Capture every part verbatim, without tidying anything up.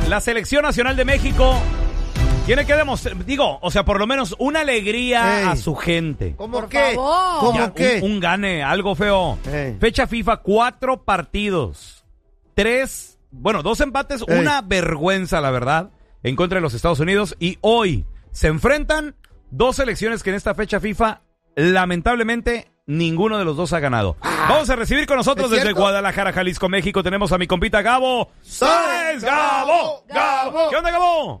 La Selección Nacional de México tiene que demostrar, digo, o sea, por lo menos una alegría Ey. a su gente. ¿Cómo Por qué? favor. ¿Cómo Ya, qué? Un, un gane, algo feo. Ey. Fecha FIFA, cuatro partidos. Tres, bueno, dos empates, Ey. una vergüenza, la verdad, en contra de los Estados Unidos. Y hoy se enfrentan dos selecciones que en esta fecha FIFA, lamentablemente, ninguno de los dos ha ganado. Vamos a recibir con nosotros ¿Es desde cierto? Guadalajara, Jalisco, México. Tenemos a mi compita Gabo Sáenz. ¡Gabo! ¡Gabo! ¿Qué onda, Gabo?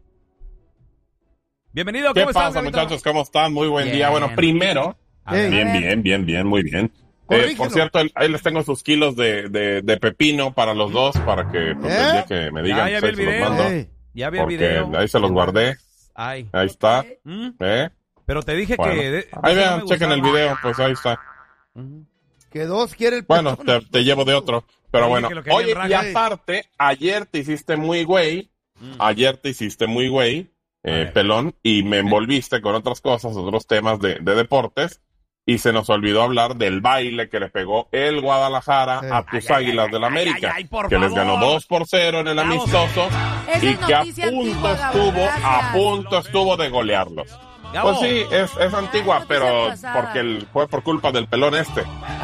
Bienvenido, ¿Qué ¿cómo estás, pasa, Gabito? muchachos? ¿Cómo están? Muy buen Bien. día. Bueno, primero, A ver. bien, bien, bien, bien, muy bien. Eh, Corrígelo. por cierto, el- ahí les tengo sus kilos de, de, de pepino para los dos, para que pues, ¿Eh? el día que me digan, Ah, ya vi pues, el ahí se los video. mando. Ey. Ya vi el Porque video. ahí se los guardé. Ay. Ahí está. ¿Mm? ¿Eh? Pero te dije Bueno. que... de- Ahí no vean, me chequen el gustaba. video, pues ahí está. Ujú. Que dos quiere el Bueno, pelón. te, te llevo de otro. Pero Dije bueno, que lo quería oye, en y raja. aparte, ayer te hiciste muy güey. Mm. Ayer te hiciste muy güey, A eh, ver. pelón, y me envolviste con otras cosas, otros temas de, de deportes, y se nos olvidó hablar del baile que le pegó el Guadalajara Sí. a tus Ay, ay, Águilas ay, del ay, América, ay, ay, por que les favor. ganó dos por cero en el Vamos. amistoso, Esa y es que a noticia punto antigua, Gabo, estuvo, gracias. a punto estuvo de golearlos. Gabo. Pues sí, es, es antigua, noticia pero pasada. porque el, fue por culpa del pelón este.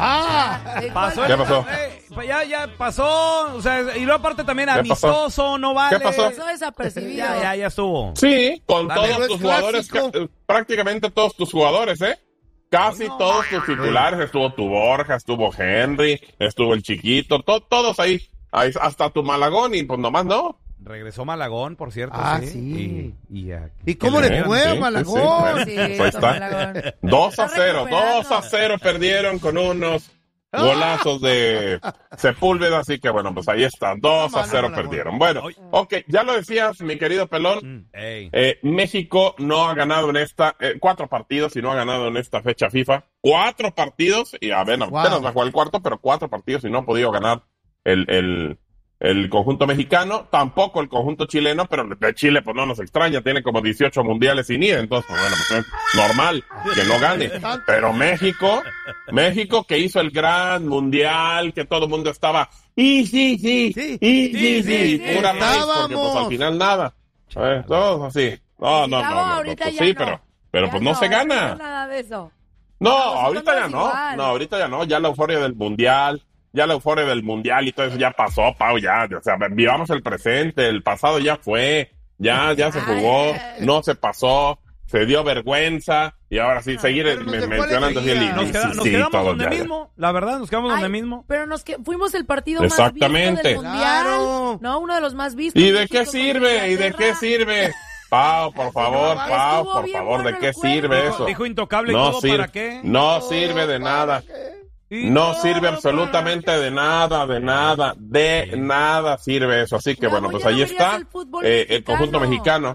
¡Ah! Eh, Pasó ¿Qué el- pasó? eh, ya, ya pasó. O sea, y luego aparte también ¿Qué pasó? amistoso, no vale. ¿Qué pasó? Pasó desapercibido. Ya, ya, ya estuvo. Sí, con Dale. todos Pero tus es jugadores, clásico. ca- eh, prácticamente todos tus jugadores, ¿eh? Casi No, todos tus titulares, estuvo tu Borja, estuvo Henry, estuvo el Chiquito, to- todos ahí, ahí, hasta tu Malagón, y pues nomás no. Regresó Malagón, por cierto. Ah, sí. sí. Y, y, ah, ¿Y cómo que le Sí, fue sí, a sí, Malagón? sí, bueno. Sí, Pues ahí está. Malagón. dos a Está cero, recuperando. dos a cero perdieron con unos golazos de Sepúlveda, así que bueno, pues ahí está, dos a cero Malagón. perdieron. Bueno, ok, ya lo decías, mi querido pelón. Mm, ey. Eh, México no ha ganado en esta, eh, cuatro partidos y no ha ganado en esta fecha FIFA. Cuatro partidos, y a ver, Wow. apenas bajó el cuarto, pero cuatro partidos y no ha podido ganar el, el, el conjunto mexicano, tampoco el conjunto chileno, pero de Chile pues no nos extraña, tiene como dieciocho mundiales sin ir, entonces pues, bueno, pues es normal que no gane. Pero México, México que hizo el gran mundial, que todo el mundo estaba, y sí, sí, Sí, y sí, sí, sí, sí, sí, pura maíz, porque pues estábamos. al final nada. Eh, todos así. No, no, no, Gabo, no, no, ahorita pues ya sí, no. pero, pero Ya pues no se no gana. nada de eso. No, Nosotros ahorita no ya es no. igual. No, ahorita ya no. Ya la euforia del mundial, ya la euforia del mundial y todo eso ya pasó, Pau, ya. O sea, vivamos el presente, el pasado ya fue, ya, ya se jugó, no se pasó, se dio vergüenza y ahora sí, seguir pero no me- sé cuál mencionando así el alegría. Nos, sí, queda- sí, nos sí, quedamos todo donde ya, ya. mismo. La verdad, nos quedamos donde Ay, mismo. Pero nos que fuimos el partido más Exactamente. visto del mundial. Claro. No, uno de los más vistos. ¿Y de qué México sirve? contra ¿Y de qué Inglaterra. sirve? Pau, por favor, Estuvo Pau, por bien favor, ¿de bueno qué el juego. sirve eso? Dijo intocable y No todo, sirve, ¿para qué? no sirve de nada. Y No todo sirve para absolutamente de nada, de nada, de Sí. nada sirve eso. Así que Gabo, bueno, pues ya no ahí verías está el fútbol eh, el mexicano. conjunto mexicano.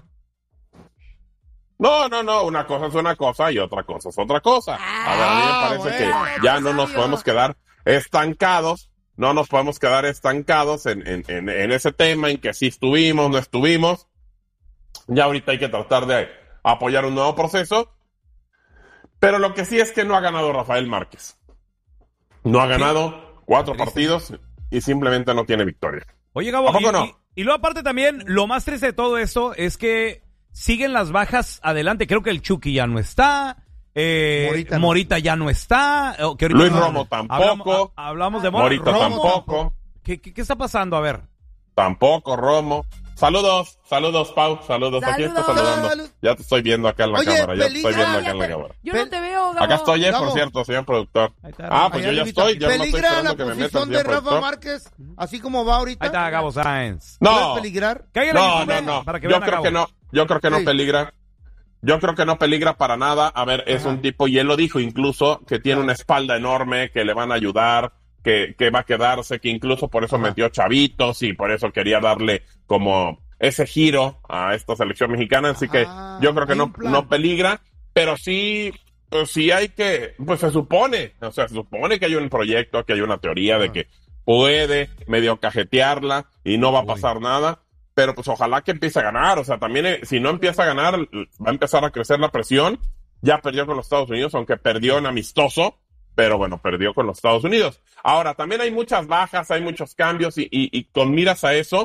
No, no, no, una cosa es una cosa y otra cosa es otra cosa. A ver, a mí Ah, me parece bueno. que ya no nos Sabio. podemos quedar estancados, no nos podemos quedar estancados en, en, en, en ese tema, en que sí estuvimos, no estuvimos. Ya ahorita hay que tratar de apoyar un nuevo proceso. Pero lo que sí es que no ha ganado Rafael Márquez. No ha ganado cuatro Triste. partidos y simplemente no tiene victoria. Oye, Gabo, ¿A poco y, no? y- y luego aparte también, lo más triste de todo esto es que siguen las bajas adelante. Creo que el Chucky ya no está. Eh, Morita Morita, no. ya no está. o que ahorita Luis no- Romo tampoco. Hablamos, a- hablamos de Mor- Morita Romo. tampoco. ¿Qué, qué, qué está pasando? A ver. Tampoco Romo. Saludos, saludos Pau, saludos. Aquí estoy Saludos. saludando. Salud. Ya te estoy viendo acá en la Oye, cámara, ya te peligra. estoy viendo acá Ya en la te- cámara. Yo no te veo, Gabo. Acá estoy, eh, por Gabo. cierto, señor productor. Ahí está. Ah, pues Allá yo ya arribita. estoy, ya no estoy ¿Peligra esperando la que me metan, posición de señor Rafa productor. Márquez, así como va ahorita? Ahí está Gabo Sáenz. No, ¿Puede peligrar? Cállale, no, YouTube, no, no. para que Yo vean a creo Gabo. que no, yo creo que no Sí. peligra. Yo creo que no peligra para nada. A ver, es Ajá. un tipo, y él lo dijo incluso, que tiene una espalda enorme, que le van a ayudar, que, que va a quedarse, que incluso por eso Ajá. metió chavitos y por eso quería darle como ese giro a esta selección mexicana. Así que Ah, yo creo que hay no, un plan. no peligra, pero sí, pues sí hay que, pues se supone, o sea, se supone que hay un proyecto, que hay una teoría de Ajá. que puede medio cajetearla y no va a Uy. pasar nada. Pero pues ojalá que empiece a ganar, o sea, también eh, si no empieza a ganar, va a empezar a crecer la presión. Ya perdió con los Estados Unidos, aunque perdió en amistoso, pero bueno, perdió con los Estados Unidos. Ahora, también hay muchas bajas, hay muchos cambios y, y, y con miras a eso,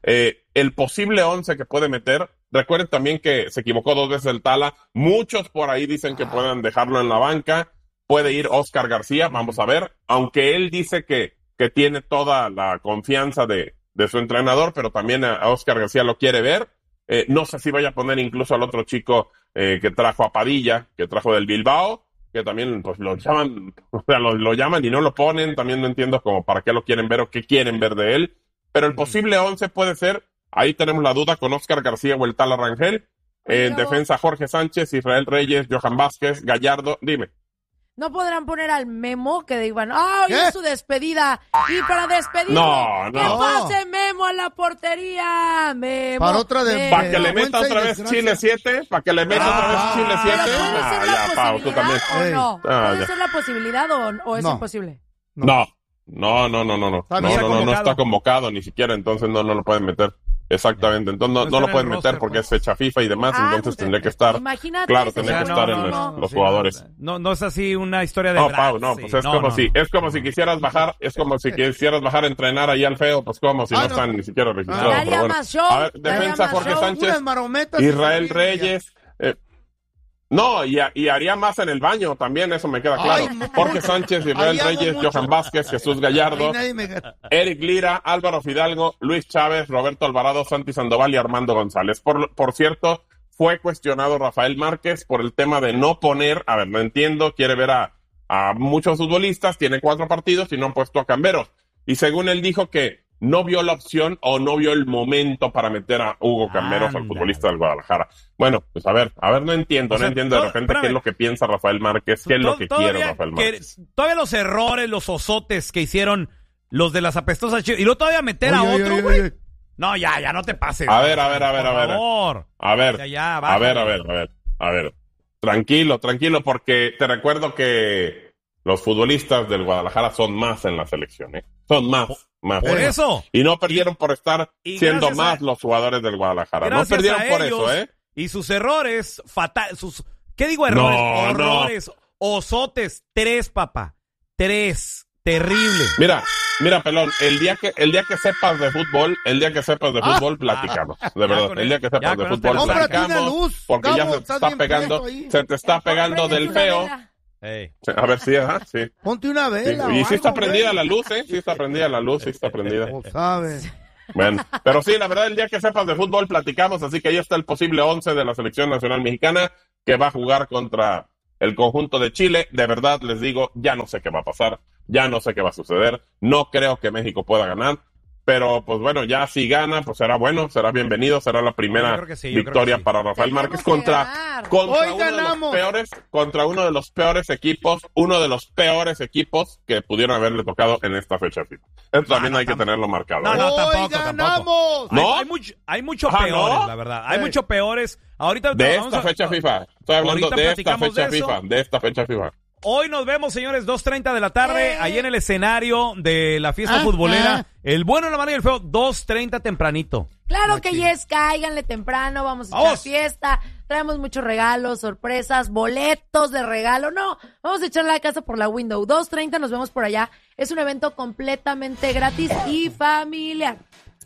eh, el posible once que puede meter. Recuerden también que se equivocó dos veces el Tala. Muchos por ahí dicen que pueden dejarlo en la banca. Puede ir Oscar García, vamos a ver. Aunque él dice que, que tiene toda la confianza de, de su entrenador, pero también a, a Oscar García lo quiere ver. Eh, no sé si vaya a poner incluso al otro chico eh, que trajo a Padilla, que trajo del Bilbao, que también pues lo llaman, o sea, lo, lo llaman y no lo ponen. También no entiendo como para qué lo quieren ver o qué quieren ver de él. Pero el posible once puede ser, ahí tenemos la duda con Oscar García o el Tala Rangel. En Pero... defensa Jorge Sánchez, Israel Reyes, Johan Vázquez, Gallardo. Dime. No podrán poner al Memo que digan, ¡ay, es su despedida! Y para despedirlo, no, no. que pase Memo a la portería. Memo. Para otra de... Para que le meta otra vez Chile siete, para que le meta otra vez Chile siete. ¿Pero puede ser Ah, la ya, Pau, tú también. posibilidad o no? Ah, ¿Puede ya. ser la posibilidad o, o es No. imposible? No, no, no, no, no, no. Está No, bien no, no, no convocado. está convocado ni siquiera, entonces no, no lo pueden meter. Exactamente, entonces no, No no está lo en pueden el meter roster, porque pues. es fecha FIFA y demás, Ah, entonces pues, tendría que estar, imagínate, claro, ese tendría que juego, estar no, en no, los, los Sí, jugadores. No, no es así una historia de No, verdad. Pau, no, sí. pues es No, como no. si, es como si quisieras bajar, es como si quisieras bajar a entrenar ahí al feo, pues como si Ah, no, no. están ni siquiera registrados. Ah, pero daría bueno. más show, A ver, daría defensa más Jorge show. Sánchez, Unas marometas. Israel y- Reyes, eh, no, y, a- y haría más en el baño también, eso me queda claro. Ay, no. Jorge Sánchez, Israel Ahí hago Reyes, mucho. Johan Vázquez, Jesús Ahí Gallardo, nadie me gana. Eric Lira, Álvaro Fidalgo, Luis Chávez, Roberto Alvarado, Santi Sandoval y Armando González. Por, por cierto, fue cuestionado Rafael Márquez por el tema de no poner, a ver, no entiendo, quiere ver a, a muchos futbolistas, tiene cuatro partidos y no han puesto a Camberos. Y según él dijo que no vio la opción o no vio el momento para meter a Hugo Camberos, al Ándale. futbolista del Guadalajara. Bueno, pues a ver, a ver, no entiendo, O sea, no entiendo de todo- repente qué espérame. es lo que piensa Rafael Márquez, qué es lo To- que todavía quiere Rafael que- Márquez. todavía los errores, los osotes que hicieron los de las apestosas Chivas. Y luego todavía meter a Oye, otro, oye, güey. oye. No, ya, ya no te pases. A ver, a ver, a ver, Por a ver. favor. A ver, Ya, ya, a bájale. ver, a ver, a ver, a ver. Tranquilo, tranquilo, porque te recuerdo que los futbolistas del Guadalajara son más en la selección, ¿eh? Son más, más. Por Eh. eso. Y no perdieron por estar Y siendo gracias a- más los jugadores del Guadalajara. No Gracias perdieron a por ellos eso, ¿eh? Y sus errores fatales, sus, ¿qué digo errores? No, no. Horrores, osotes, tres, papá, tres, terrible. Mira, mira, pelón, el día que, el día que sepas de fútbol, el día que sepas de Ah. fútbol, platicamos. De Ya verdad, con el día que ya sepas de con fútbol, este- Cómprate una platicamos. luz, Porque ya Gabo, se te estás está bien pegando, fresco ahí. se te está pegando del Prende feo. una vela. Ey. A ver si, ajá, sí. Ponte una Sí, vela. y o sí está algo, prendida güey. la luz, ¿eh? Sí está prendida la luz, sí está prendida. No sabes. Bueno, pero sí, la verdad, el día que sepas de fútbol platicamos, así que ahí está el posible once de la Selección Nacional Mexicana que va a jugar contra el conjunto de Chile. De verdad, les digo, ya no sé qué va a pasar, ya no sé qué va a suceder, no creo que México pueda ganar, pero pues bueno, ya si gana, pues será bueno, será bienvenido, será la primera Yo creo que sí, yo creo victoria que sí. para Rafael Tenemos Márquez que contra, ganar. contra Hoy uno de los ganamos. peores, contra uno de los peores equipos, uno de los peores equipos que pudieron haberle tocado en esta fecha FIFA. Esto también no, hay que tampoco. tenerlo marcado. No, ¿eh? no, Hoy tampoco, ganamos. Hay, ¿No? hay mucho, hay mucho Ah, peores, ¿no? la verdad. Hay Eh. mucho peores. Ahorita De vamos esta a- fecha FIFA. Estoy hablando Ahorita de esta platicamos fecha de eso. FIFA. De esta fecha FIFA. Hoy nos vemos, señores, dos treinta de la tarde, Eh. ahí en el escenario de la fiesta Ah, futbolera. ah. El bueno, la mala y el feo, dos treinta tempranito. Claro que Machín. yes, cáiganle temprano, vamos a echar Vamos. fiesta, traemos muchos regalos, sorpresas, boletos de regalo, no, vamos a echar la casa por la window, dos treinta, nos vemos por allá, es un evento completamente gratis y familiar.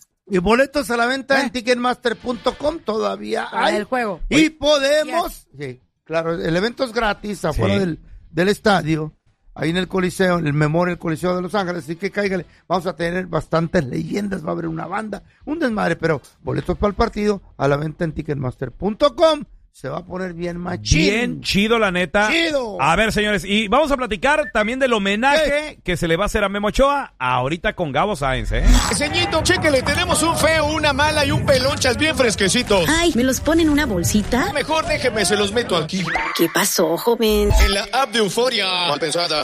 Y boletos a la venta Eh. en ticketmaster punto com todavía Para hay. el juego. Y podemos, sí, claro, el evento es gratis afuera Sí. del, del estadio, ahí en el Coliseo, en el Memorial Coliseo de Los Ángeles, así que cáigale, vamos a tener bastantes leyendas, va a haber una banda, un desmadre, pero boletos para el partido a la venta en ticketmaster punto com, se va a poner bien machín. Bien chido, la neta. Chido. A ver, señores, y vamos a platicar también del homenaje que se le va a hacer a Memo Ochoa ahorita con Gabo Sáenz, ¿eh? Ceñito, chéquele, tenemos un feo, una mala y un pelonchas bien fresquecitos. Ay, ¿me los ponen en una bolsita? Mejor déjeme, se los meto aquí. ¿Qué pasó, joven? En la app de Euforia. Mal pensada.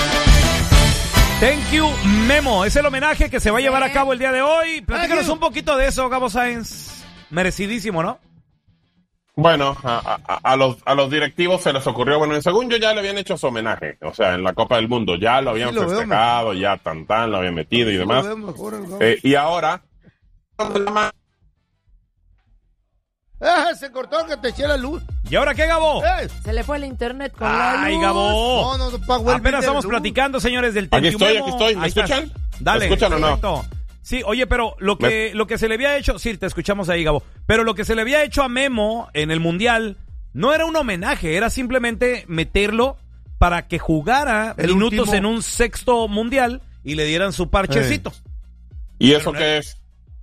Thank you, Memo. Es el homenaje que se va a llevar a cabo el día de hoy. Platícanos Thank you. un poquito de eso, Gabo Sáenz. Merecidísimo, ¿no? Bueno, a, a- a los, a los directivos se les ocurrió, bueno, según yo ya le habían hecho su homenaje, o sea, en la Copa del Mundo, ya lo habían Sí, lo veo festejado, ya tan tan, lo habían metido y demás. Lo veo mejor, el Gabo. Eh, y ahora, Ah, se cortó que te eché la luz. ¿Y ahora qué, Gabo? Eh. Se le fue el internet con la Ay, luz. Gabo. No, no, no pagó el bill Apenas de estamos luz. platicando, señores, del Aquí Thank you, estoy, Memo. aquí estoy, ¿me Ahí estás. escuchan? Dale. ¿Me escuchan o no? perfecto. Sí, oye, pero lo que, Me... lo que se le había hecho, sí, te escuchamos ahí, Gabo, pero lo que se le había hecho a Memo en el Mundial no era un homenaje, era simplemente meterlo para que jugara El minutos último... en un sexto Mundial y le dieran su parchecito. Eh. ¿Y eso qué es?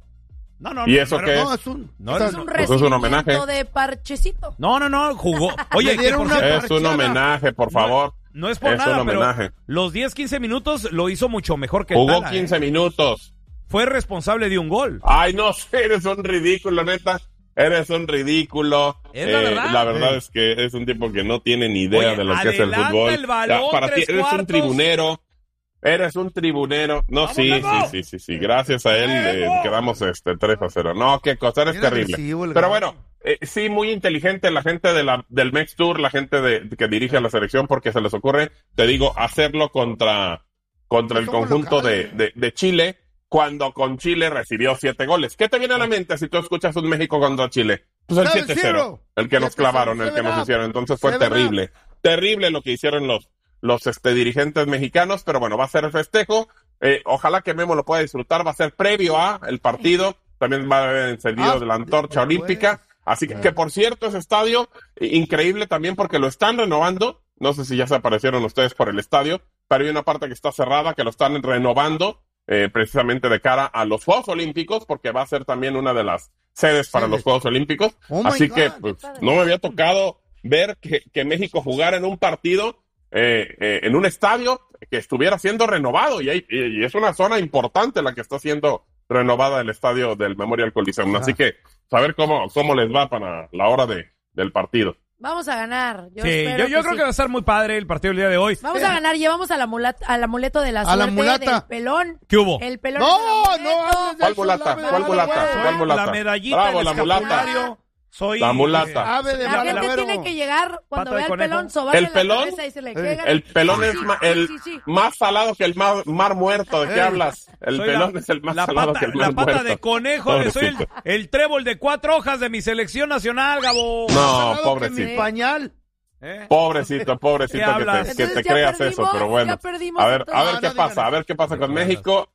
No, no, ¿Y no, eso no, qué no, es? No, es un... No, o sea, Es un Pues es un homenaje. recibimiento de parchecito. no, no, no, jugó. Oye, Le que dieron por una cierto, Es un homenaje, por favor. no es por es nada, un pero homenaje. los diez, quince minutos lo hizo mucho mejor que el Jugó Tala, quince ¿eh? minutos. Fue responsable de un gol. Ay, no sé, eres un ridículo, neta. Eres un ridículo. Es la verdad. La verdad Sí. es que es un tipo que no tiene ni idea Oye, de lo que es el adelanta fútbol. el balón, Ya, para ti tres eres cuartos. un tribunero. Eres un tribunero. No, ¡Vamos, sí, Memo! sí, sí, sí, sí. Gracias a él eh, ¡Memo! quedamos este tres a cero. No, qué cosa, eres Bien terrible. agresivo el Pero Gabo. bueno, eh, sí, muy inteligente la gente de la, del Mex Tour, la gente de, que dirige a la selección, porque se les ocurre, te digo, hacerlo contra, contra el Somos conjunto de, locales. de, de Chile, cuando con Chile recibió siete goles. ¿Qué te viene a la mente si tú escuchas un México contra Chile? Pues el Seven siete cero, zero. el que nos siete cero, clavaron, el que seven nos up. hicieron. Entonces fue Seven terrible. Terrible lo que hicieron los, los este, dirigentes mexicanos, pero bueno, va a ser el festejo. Eh, ojalá que Memo lo pueda disfrutar. Va a ser previo a el partido. También va a haber encendido Ah, de la antorcha después. olímpica. Así que, que, por cierto, ese estadio, eh, increíble también porque lo están renovando. No sé si ya se aparecieron ustedes por el estadio, pero hay una parte que está cerrada que lo están renovando eh, precisamente de cara a los Juegos Olímpicos, porque va a ser también una de las sedes para Sedes. los Juegos Olímpicos. Oh my Así God, que qué pues, padre. no me había tocado ver que, que México jugara en un partido eh, eh, en un estadio que estuviera siendo renovado, y, hay, y, y es una zona importante la que está siendo renovada el estadio del Memorial Coliseum. Ah. Así que saber cómo, cómo les va para la hora de, del partido. Vamos a ganar. Yo Sí, espero yo, yo que creo sí. que va a estar muy padre el partido del día de hoy. Vamos a ganar. Llevamos al amulet- al amuleto de la A la suerte mulata. del pelón. ¿Qué hubo? El pelón No, es el no amuleto. hables de ¿Cuál eso, mulata? la ¿Cuál mulata? huevo. ¿Cuál mulata? La medallita, Bravo, el la mulata. escapulario. Soy La mulata. eh, Ave de La mal gente agüero. tiene que llegar cuando Pata de vea el conejo. pelón, sobarle ¿El la pelón? cabeza y se le Eh, pega. El pelón Sí, es sí, ma- sí, el sí, sí. más salado que el mar, mar muerto. ¿De qué Eh. hablas? El soy pelón la- es el más la salado pata, que el la mar pata muerto. de conejo, soy el, Pobrecito. el trébol de cuatro hojas de mi selección nacional, Gabo. No, Salado que pobrecito. mi pañal. ¿Eh? Pobrecito, ¿Qué pobrecito que hablas? te, que te Entonces ya creas perdimos, eso, pero bueno. ya perdimos, A ver, a entonces. ver No, qué no pasa, digan a ver qué pasa con No, México.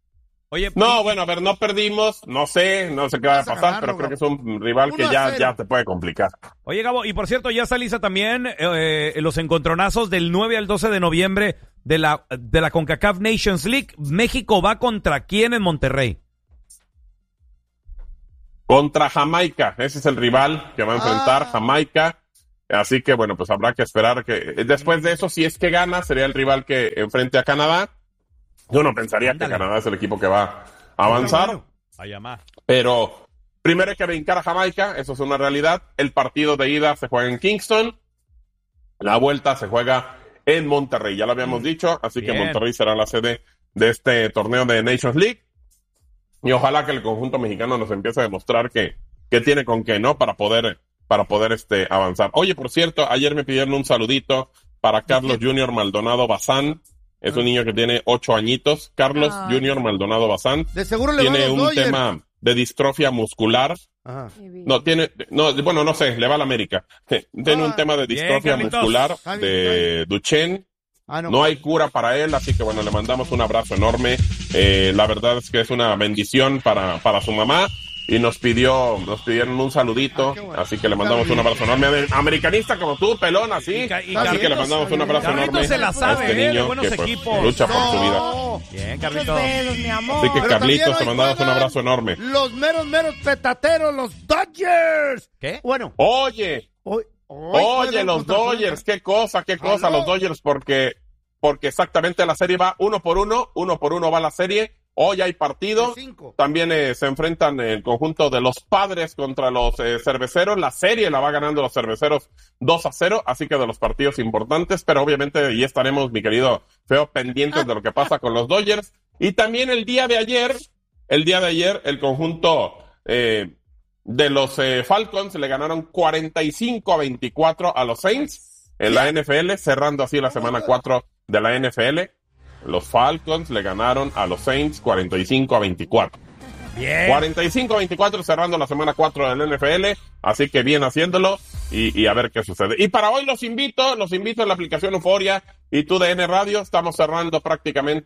Oye, No, bueno, a ver, no perdimos, no sé, no sé qué va a Vas a pasar, ganarlo, pero creo que es Gabo. un rival que uno a ya, cero. ya te puede complicar. Oye, Gabo, y por cierto, ya está lista también eh, los encontronazos del nueve al doce de noviembre de la, de la CONCACAF Nations League. México va contra quién en Monterrey. Contra Jamaica, ese es el rival que va a enfrentar Ah. Jamaica. Así que bueno, pues habrá que esperar que después de eso, si es que gana, sería el rival que enfrente a Canadá. Yo no pensaría Ándale. que Canadá es el equipo que va a avanzar, Allá más. pero primero hay que brincar a Jamaica, eso es una realidad. El partido de ida se juega en Kingston, la vuelta se juega en Monterrey, ya lo habíamos dicho, así que Bien. Monterrey será la sede de este torneo de Nations League. Y ojalá que el conjunto mexicano nos empiece a demostrar que, que tiene con qué, ¿no? Para poder, para poder este, avanzar. Oye, por cierto, ayer me pidieron un saludito para Carlos Junior Maldonado Bazán. Es un niño que tiene ocho añitos. Carlos Ay. Junior Maldonado Bazán De seguro le van tiene los un Dodgers. tema de distrofia muscular. Ajá. No, tiene, no, bueno, no sé, le va a la América. Tiene Ah. un tema de Bien, distrofia Carlitos. muscular Está bien, de Duchenne. Ah, no. No hay cura para él, así que bueno, le mandamos un abrazo enorme. Eh, la verdad es que es una bendición para, para su mamá. Y nos pidió, nos pidieron un saludito, Ah, qué bueno. así que le mandamos un abrazo enorme. Americanista como tú, pelón, así. Y Ca- y así que le Carlitos- mandamos un abrazo Carlitos enorme se la a sabe, este ¿eh? De niño buenos que pues, equipos. lucha por su vida. No. Bien, Muchos Carlitos. besos, mi amor. Así que Pero Carlitos, también te hoy mandamos un juegan abrazo enorme. Los meros, meros petateros, los Dodgers. ¿Qué? Bueno, Oye, hoy, hoy oye, juegan los contra Atlanta. Dodgers, qué cosa, qué cosa, ¿Aló? los Dodgers, porque, porque exactamente la serie va uno por uno, uno por uno va la serie. Hoy hay partido. De cinco. También eh, se enfrentan el conjunto de los Padres contra los eh, Cerveceros. La serie la va ganando los Cerveceros dos a cero, así que de los partidos importantes, pero obviamente ahí estaremos, mi querido Feo, pendientes de lo que pasa con los Dodgers. Y también el día de ayer, el día de ayer, el conjunto eh, de los eh, Falcons le ganaron cuarenta y cinco a veinticuatro a los Saints en la N F L, cerrando así la semana cuatro de la N F L. Los Falcons le ganaron a los Saints cuarenta y cinco a veinticuatro. Bien. cuarenta y cinco a veinticuatro cerrando la semana cuatro del N F L, así que bien haciéndolo y, y a ver qué sucede. Y para hoy los invito, los invito a la aplicación Euforia y T U D N Radio, estamos cerrando prácticamente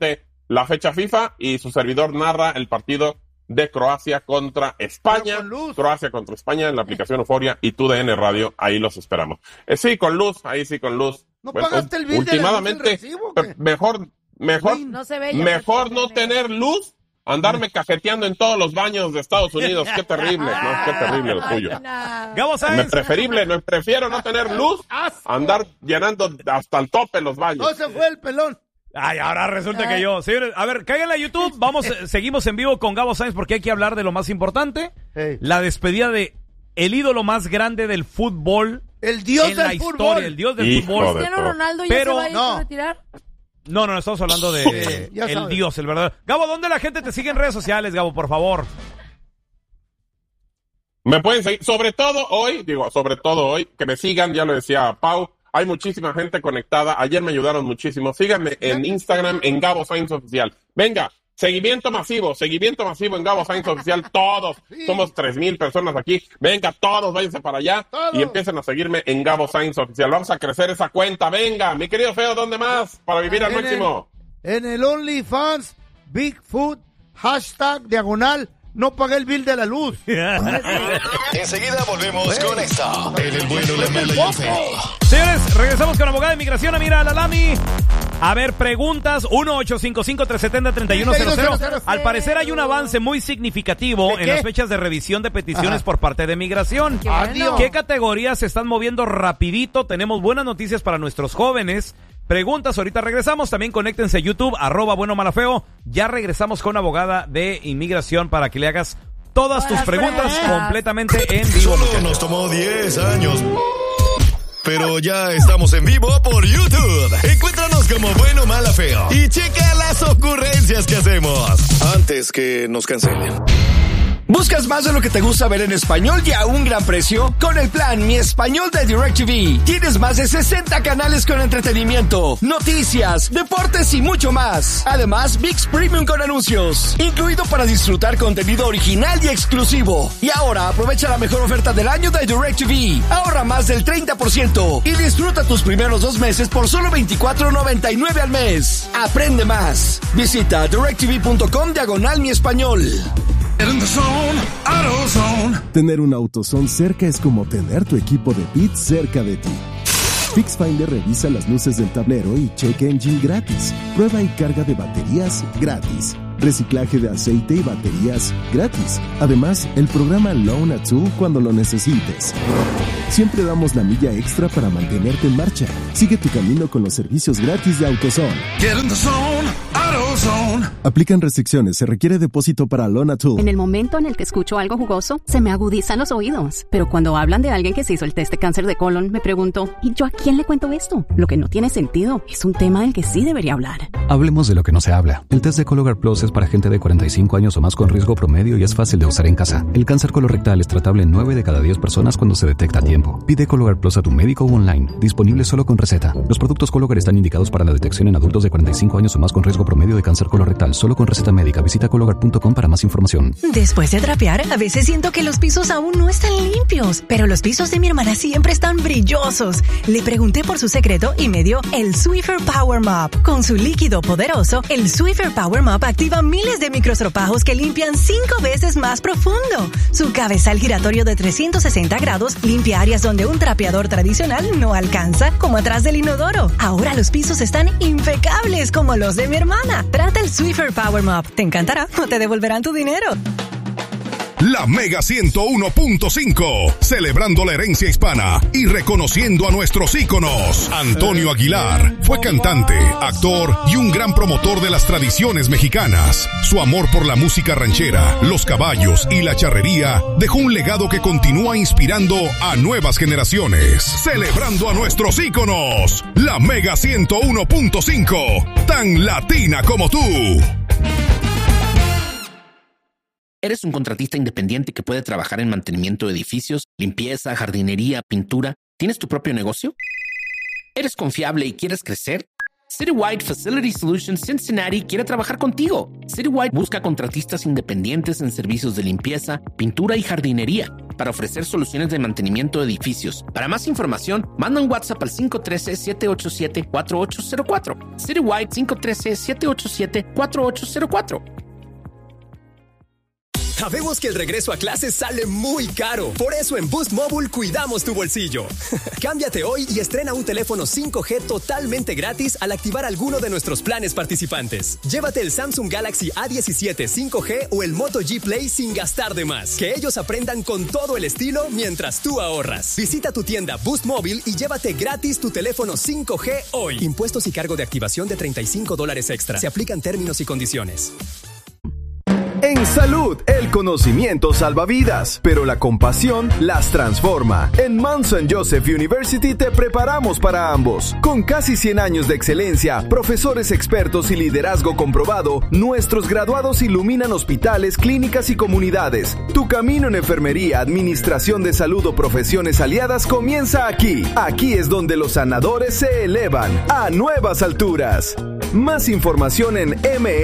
la fecha FIFA y su servidor narra el partido de Croacia contra España. Croacia contra España en la aplicación Euforia y Tu D N Radio. Ahí los esperamos. Eh, sí, con luz. Ahí sí, con luz. ¿No bueno, pagaste el bill últimamente, de la luz del recibo, pe- mejor, mejor, No se ve ya, mejor no no se ve. tener luz, andarme cajeteando en todos los baños de Estados Unidos. Qué terrible, ¿no? Qué terrible lo tuyo. Gabo Me Sáenz. preferible, no, prefiero no tener luz, andar llenando hasta el tope los baños. No se fue el pelón. Ay, ahora resulta que yo. Señores, a ver, cáiganle a YouTube. Vamos, eh, seguimos en vivo con Gabo Sáenz porque hay que hablar de lo más importante. Hey. La despedida de el ídolo más grande del fútbol. El dios en del la fútbol. historia, el dios del Hijo fútbol. de- Cristiano todo. Ronaldo ya Pero se va a ir no. a retirar. No, no, estamos hablando de Sí, ya el sabes. dios, el verdadero. Gabo, ¿dónde la gente te sigue en redes sociales, Gabo, por favor? Me pueden seguir, sobre todo hoy, digo, sobre todo hoy, que me sigan, ya lo decía Pau, hay muchísima gente conectada, ayer me ayudaron muchísimo, síganme en Instagram, en Gabo Sainz Oficial. Venga, seguimiento masivo, seguimiento masivo en Gabo Sainz Oficial, todos, somos tres mil personas aquí, venga, todos váyanse para allá Todos. y empiecen a seguirme en Gabo Sainz Oficial, vamos a crecer esa cuenta, venga, mi querido Feo, ¿dónde más? Para vivir al En el- máximo. En el OnlyFans, Bigfoot, hashtag, diagonal, no pagué el bill de la luz. Enseguida volvemos con esto. En el bueno, la mala y el feo. Señores, regresamos con abogada de inmigración, Amira Alalami. A ver, preguntas, uno ocho cinco cinco, tres siete cero, tres uno cero cero. Al parecer hay un avance muy significativo ¿De en qué? las fechas de revisión de peticiones Ajá. por parte de migración. Qué bueno. Adiós. ¿Qué categorías se están moviendo rapidito? Tenemos buenas noticias para nuestros jóvenes. Preguntas, ahorita regresamos. También conéctense a YouTube, arroba bueno mala feo. Ya regresamos con abogada de inmigración para que le hagas todas tus Buenas preguntas preguntas. completamente en vivo. Solo nos tomó diez años. Pero ya estamos en vivo por YouTube. Encuéntranos como Bueno Mala Feo. Y checa las ocurrencias que hacemos. Antes que nos cancelen. ¿Buscas más de lo que te gusta ver en español y a un gran precio? Con el plan Mi Español de DirecTV tienes más de sesenta canales con entretenimiento, noticias, deportes y mucho más. Además, ViX Premium con anuncios, incluido para disfrutar contenido original y exclusivo. Y ahora aprovecha la mejor oferta del año de DirecTV. Ahorra más del treinta por ciento y disfruta tus primeros dos meses por solo veinticuatro noventa y nueve al mes. Aprende más. Visita directv.com diagonal Mi Español. Tener un AutoZone cerca es como tener tu equipo de Pits cerca de ti. FixFinder revisa las luces del tablero y check engine gratis. Prueba y carga de baterías gratis. Reciclaje de aceite y baterías gratis. Además, el programa Loan a Tool cuando lo necesites. Siempre damos la milla extra para mantenerte en marcha. Sigue tu camino con los servicios gratis de AutoZone. Aplican restricciones. Se requiere depósito para Loan a Tool. En el momento en el que escucho algo jugoso, se me agudizan los oídos. Pero cuando hablan de alguien que se hizo el test de cáncer de colon, me pregunto, ¿y yo a quién le cuento esto? Lo que no tiene sentido. Es un tema del que sí debería hablar. Hablemos de lo que no se habla. El test de Cologuard Plus es para gente de cuarenta y cinco años o más con riesgo promedio y es fácil de usar en casa. El cáncer colorectal es tratable en nueve de cada diez personas cuando se detecta a tiempo. Pide Cologuard Plus a tu médico o online. Disponible solo con receta. Los productos Cologuard están indicados para la detección en adultos de cuarenta y cinco años o más con riesgo promedio de cáncer colorectal. Solo con receta médica. Visita cologuard punto com para más información. Después de trapear, a veces siento que los pisos aún no están limpios, pero los pisos de mi hermana siempre están brillosos. Le pregunté por su secreto y me dio el Swiffer Power Mop. Con su líquido poderoso, el Swiffer Power Mop activa miles de microstropajos que limpian cinco veces más profundo. Su cabezal giratorio de trescientos sesenta grados limpia áreas donde un trapeador tradicional no alcanza, como atrás del inodoro. Ahora los pisos están impecables como los de mi hermana. Trata el Swiffer Power Mop. Te encantará o te devolverán tu dinero. La Mega ciento uno punto cinco, celebrando la herencia hispana y reconociendo a nuestros íconos. Antonio Aguilar fue cantante, actor y un gran promotor de las tradiciones mexicanas. Su amor por la música ranchera, los caballos y la charrería dejó un legado que continúa inspirando a nuevas generaciones. Celebrando a nuestros íconos. La Mega ciento uno punto cinco, tan latina como tú. ¿Eres un contratista independiente que puede trabajar en mantenimiento de edificios, limpieza, jardinería, pintura? ¿Tienes tu propio negocio? ¿Eres confiable y quieres crecer? Citywide Facility Solutions Cincinnati quiere trabajar contigo. Citywide busca contratistas independientes en servicios de limpieza, pintura y jardinería. para ofrecer soluciones de mantenimiento de edificios. Para más información, manda un WhatsApp al cinco uno tres, siete ocho siete, cuatro ocho cero cuatro. Citywide cinco uno tres, siete ocho siete, cuatro ocho cero cuatro. Sabemos que el regreso a clases sale muy caro. Por eso en Boost Mobile cuidamos tu bolsillo. Cámbiate hoy y estrena un teléfono cinco G totalmente gratis al activar alguno de nuestros planes participantes. Llévate el Samsung Galaxy A diecisiete cinco G o el Moto G Play sin gastar de más. Que ellos aprendan con todo el estilo mientras tú ahorras. Visita tu tienda Boost Mobile y llévate gratis tu teléfono cinco G hoy. Impuestos y cargo de activación de treinta y cinco dólares extra. Se aplican términos y condiciones. En salud, el conocimiento salva vidas, pero la compasión las transforma. En Mount Saint Joseph University te preparamos para ambos. Con casi cien años de excelencia, profesores expertos y liderazgo comprobado, nuestros graduados iluminan hospitales, clínicas y comunidades. Tu camino en enfermería, administración de salud o profesiones aliadas comienza aquí. Aquí es donde los sanadores se elevan a nuevas alturas. Más información en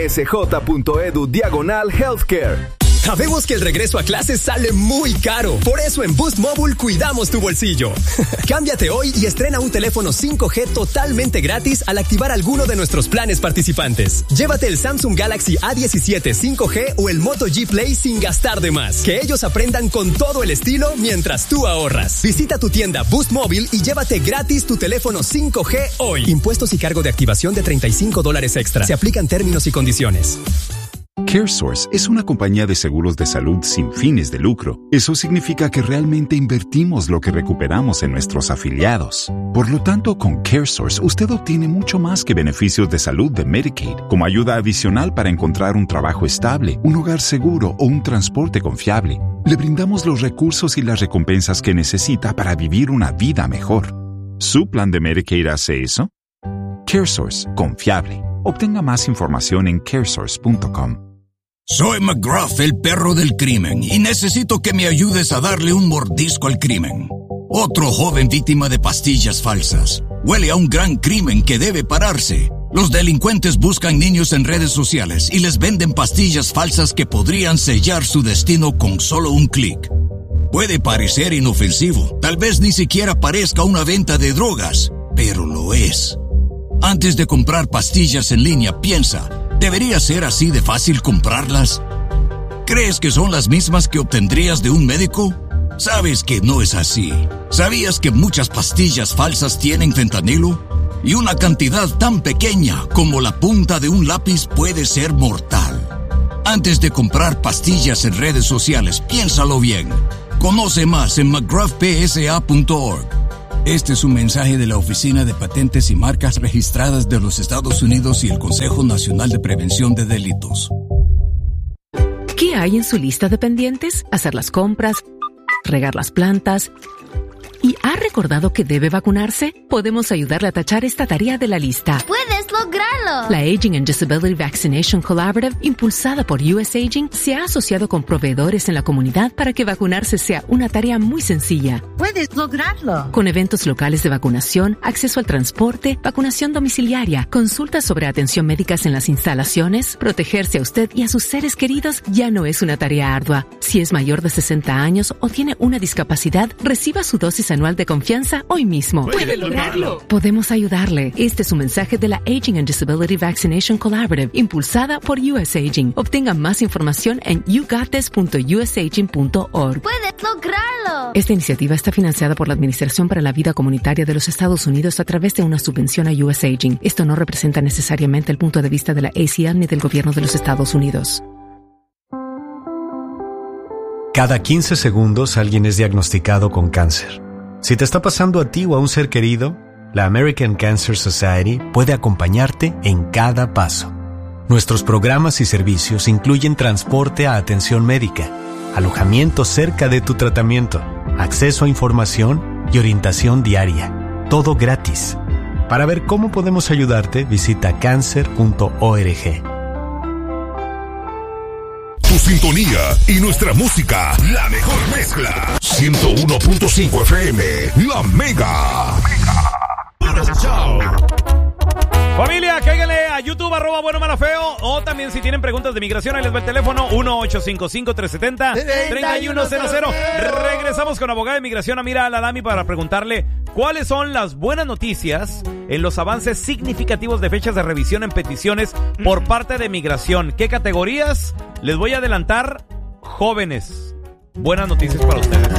msj.edu diagonal healthcare. Sabemos que el regreso a clases sale muy caro. Por eso en Boost Mobile cuidamos tu bolsillo. Cámbiate hoy y estrena un teléfono cinco G totalmente gratis al activar alguno de nuestros planes participantes. Llévate el Samsung Galaxy A diecisiete cinco G o el Moto G Play sin gastar de más. Que ellos aprendan con todo el estilo mientras tú ahorras. Visita tu tienda Boost Mobile y llévate gratis tu teléfono cinco G hoy. Impuestos y cargo de activación de treinta y cinco dólares extra. Se aplican términos y condiciones. CareSource es una compañía de seguros de salud sin fines de lucro. Eso significa que realmente invertimos lo que recuperamos en nuestros afiliados. Por lo tanto, con CareSource usted obtiene mucho más que beneficios de salud de Medicaid, como ayuda adicional para encontrar un trabajo estable, un hogar seguro o un transporte confiable. Le brindamos los recursos y las recompensas que necesita para vivir una vida mejor. ¿Su plan de Medicaid hace eso? CareSource, confiable. Obtenga más información en caresource punto com. Soy McGruff, el perro del crimen, y necesito que me ayudes a darle un mordisco al crimen. Otro joven víctima de pastillas falsas. Huele a un gran crimen que debe pararse. Los delincuentes buscan niños en redes sociales y les venden pastillas falsas que podrían sellar su destino con solo un clic. Puede parecer inofensivo, tal vez ni siquiera parezca una venta de drogas, pero lo es. Antes de comprar pastillas en línea, piensa, ¿debería ser así de fácil comprarlas? ¿Crees que son las mismas que obtendrías de un médico? Sabes que no es así. ¿Sabías que muchas pastillas falsas tienen fentanilo? Y una cantidad tan pequeña como la punta de un lápiz puede ser mortal. Antes de comprar pastillas en redes sociales, piénsalo bien. Conoce más en mcgruff p s a punto org. Este es un mensaje de la Oficina de Patentes y Marcas Registradas de los Estados Unidos y el Consejo Nacional de Prevención de Delitos. ¿Qué hay en su lista de pendientes? Hacer las compras, regar las plantas. ¿Y ha recordado que debe vacunarse? Podemos ayudarle a tachar esta tarea de la lista. ¡Puedes lograrlo! La Aging and Disability Vaccination Collaborative, impulsada por U S Aging, se ha asociado con proveedores en la comunidad para que vacunarse sea una tarea muy sencilla. ¡Puedes lograrlo! Con eventos locales de vacunación, acceso al transporte, vacunación domiciliaria, consultas sobre atención médicas en las instalaciones, protegerse a usted y a sus seres queridos ya no es una tarea ardua. Si es mayor de sesenta años o tiene una discapacidad, reciba su dosis anual de confianza hoy mismo. ¡Puede lograrlo! Podemos ayudarle. Este es un mensaje de la Aging and Disability Vaccination Collaborative, impulsada por U S Aging. Obtenga más información en you got this punto u s aging punto org. ¡Puedes lograrlo! Esta iniciativa está financiada por la Administración para la Vida Comunitaria de los Estados Unidos a través de una subvención a U S Aging. Esto no representa necesariamente el punto de vista de la A C L ni del gobierno de los Estados Unidos. Cada quince segundos alguien es diagnosticado con cáncer. Si te está pasando a ti o a un ser querido, la American Cancer Society puede acompañarte en cada paso. Nuestros programas y servicios incluyen transporte a atención médica, alojamiento cerca de tu tratamiento, acceso a información y orientación diaria. Todo gratis. Para ver cómo podemos ayudarte, visita cancer punto org. Tu sintonía y nuestra música, la mejor mezcla. ciento uno punto cinco F M, La Mega. Familia, cáiganle a YouTube, arroba bueno, mala, feo. O también si tienen preguntas de migración, ahí les va el teléfono uno ocho cinco cinco, tres siete cero, tres uno cero cero. Regresamos con abogada de migración Amira Al-Adami para preguntarle cuáles son las buenas noticias en los avances significativos de fechas de revisión en peticiones por parte de migración. ¿Qué categorías? Les voy a adelantar, jóvenes. Buenas noticias para ustedes.